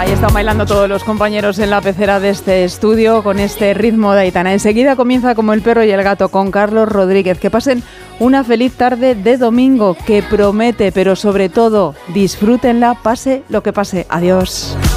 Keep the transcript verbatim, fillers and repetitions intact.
Ahí están bailando todos los compañeros en la pecera de este estudio con este ritmo de Aitana. Enseguida comienza Como el perro y el gato con Carlos Rodríguez. Que pasen una feliz tarde de domingo que promete, pero sobre todo disfrútenla, pase lo que pase. Adiós.